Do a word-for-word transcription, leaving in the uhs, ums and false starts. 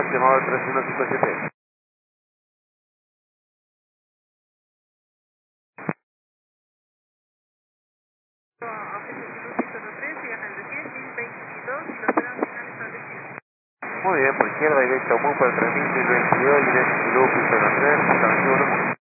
llamado tres uno cinco siete. Muy bien, por izquierda, directo, muy por el tres mil veintidós, directo, Zulu, piso tres,